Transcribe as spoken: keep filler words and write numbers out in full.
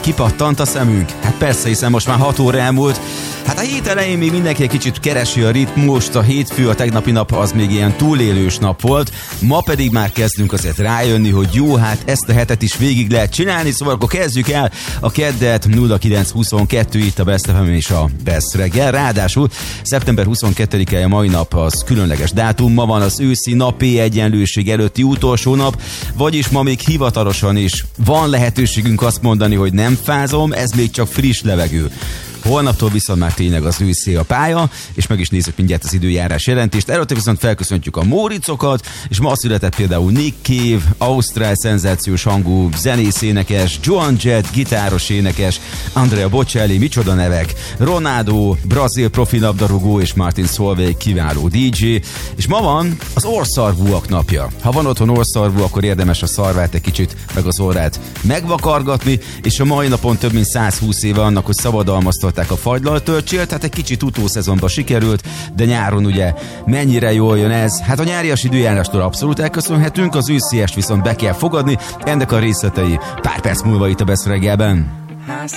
kipattant a szemünk. Hát persze, hiszen most már hat óra elmúlt. Hát a hét elején még mindenki egy kicsit keresi a ritmust, a hétfő, a tegnapi nap az még ilyen túlélős nap volt, ma pedig már kezdünk azért rájönni, hogy jó, hát ezt a hetet is végig lehet csinálni, szóval akkor kezdjük el a keddet. Nulla kilenc huszonkettő itt a Best ef em és a Best reggel. Ráadásul szeptember huszonkettedike a mai nap az különleges dátum, ma van az őszi napi egyenlőség előtti utolsó nap, vagyis ma még hivatalosan is van lehetőségünk azt mondani, hogy nem fázom, ez még csak friss levegő. Holnaptól viszont már tényleg az őszé a pálya, és meg is nézzük mindjárt az időjárás jelentést. Előtte viszont felköszöntjük a Móricokat, és ma született például Nick Cave, ausztrál szenzációs hangú zenész énekes, Joan Jett, gitáros énekes, Andrea Bocelli, micsoda nevek, Ronaldo, brazil profi labdarúgó, és Martin Solveig, kiváló dé dzsé, és ma van az orrszarvúak napja. Ha van otthon orrszarvú, akkor érdemes a szarvát egy kicsit, meg az orrát megvakargatni, és a mai napon több mint százhúsz éve annak, hogy szabadalmaztatták a fagylaltölcsél, tehát egy kicsit utószezonban sikerült, de nyáron ugye mennyire jól jön ez. Hát a nyárias időjárástól abszolút elköszönhetünk, az ősziest viszont be kell fogadni, ennek a részletei pár perc múlva itt a Best reggelben.